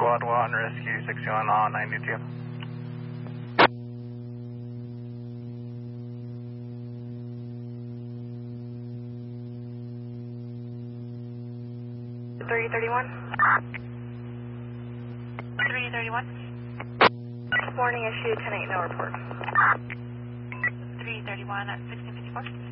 Squad 1, rescue 61 on 92. 331. 331. Warning issue 10-8, no report. 331 at 1654.